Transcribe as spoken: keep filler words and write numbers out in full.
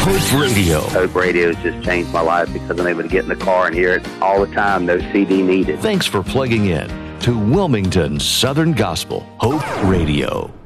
Hope Radio. Hope Radio has just changed my life because I'm able to get in the car and hear it all the time. No C D needed. Thanks for plugging in to Wilmington Southern Gospel Hope Radio.